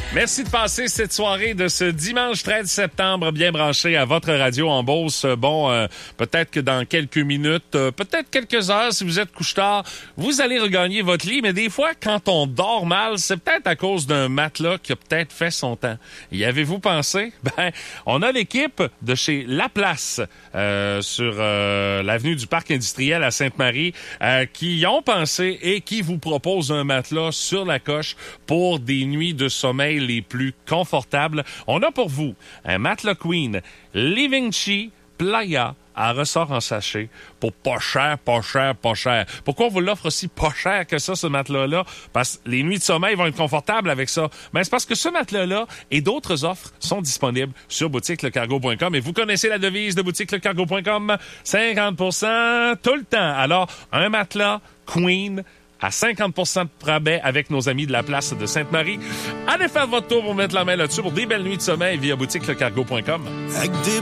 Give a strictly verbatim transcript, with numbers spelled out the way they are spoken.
Merci de passer cette soirée de ce dimanche treize septembre bien branché à votre radio en Beauce. Bon, euh, peut-être que dans quelques minutes, euh, peut-être quelques heures, si vous êtes couche-tard, vous allez regagner votre lit. Mais des fois, quand on dort mal, c'est peut-être à cause d'un matelas qui a peut-être fait son temps. Y avez-vous pensé? Ben, on a l'équipe de chez La Place euh, sur euh, l'avenue du Parc industriel à Sainte-Marie euh, qui y ont pensé et qui vous proposent un matelas sur la coche pour des nuits de sommeil les plus confortables. On a pour vous un matelas Queen Livingchi Playa à ressort en sachet pour pas cher, pas cher, pas cher. Pourquoi on vous l'offre aussi pas cher que ça, ce matelas-là? Parce que les nuits de sommeil vont être confortables avec ça. Mais c'est parce que ce matelas-là et d'autres offres sont disponibles sur boutique le cargo point com. Et vous connaissez la devise de boutique le cargo point com, cinquante pour cent tout le temps. Alors, un matelas Queen à cinquante pour cent de rabais avec nos amis de la place de Sainte-Marie. Allez faire votre tour pour mettre la main là-dessus pour des belles nuits de sommeil via boutique le cargo point com.